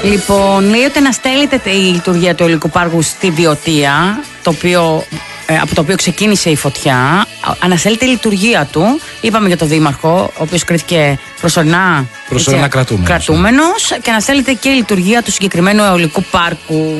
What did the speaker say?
Λοιπόν, λέει ότι αναστέλλεται η λειτουργία του αιωλικού πάρκου στη Βιωτία, από το οποίο ξεκίνησε η φωτιά. Αναστέλλεται η λειτουργία του. Είπαμε για τον Δήμαρχο, ο οποίος κρίθηκε προσωρινά κρατούμενος. Και αναστέλλεται και η λειτουργία του συγκεκριμένου αιωλικού πάρκου.